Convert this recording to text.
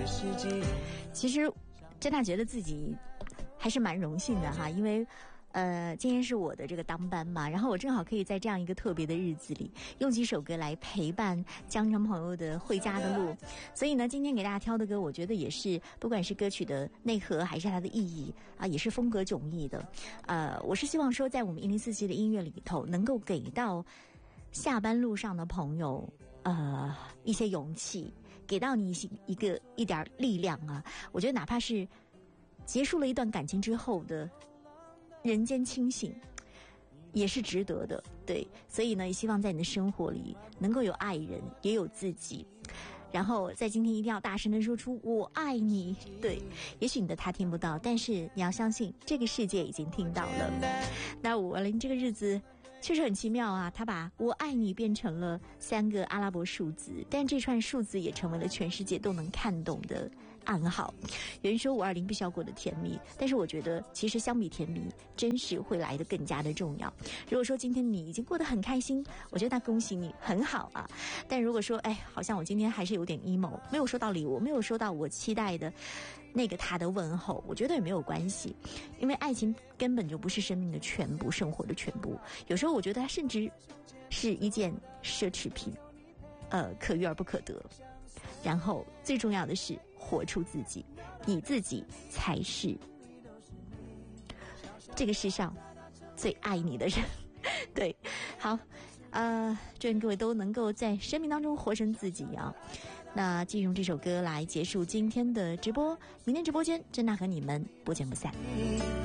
其实真的觉得自己还是蛮荣幸的哈，因为今天是我的这个当班嘛，然后我正好可以在这样一个特别的日子里，用几首歌来陪伴江城朋友的回家的路。所以呢，今天给大家挑的歌，我觉得也是，不管是歌曲的内核还是它的意义啊，也是风格迥异的。我是希望说，在我们1047的音乐里头，能够给到下班路上的朋友一些勇气，给到你一点力量啊。我觉得哪怕是结束了一段感情之后的人间清醒也是值得的，对。所以呢，也希望在你的生活里能够有爱人，也有自己，然后在今天一定要大声地说出我爱你。对，也许你的他听不到，但是你要相信这个世界已经听到了。那520这个日子确实很奇妙啊，他把我爱你变成了3个阿拉伯数字，但这串数字也成为了全世界都能看懂的暗号。有人说520必须要过得甜蜜，但是我觉得其实相比甜蜜，真实会来得更加的重要。如果说今天你已经过得很开心，我觉得那恭喜你，很好啊。但如果说好像我今天还是有点 emo， 没有收到礼物，没有收到我期待的那个他的问候，我觉得也没有关系，因为爱情根本就不是生命的全部，生活的全部。有时候我觉得它甚至是一件奢侈品，可遇而不可得。然后最重要的是活出自己，你自己才是这个世上最爱你的人。对，好，祝愿各位都能够在生命当中活成自己啊。那就用这首歌来结束今天的直播，明天直播间真的和你们不见不散。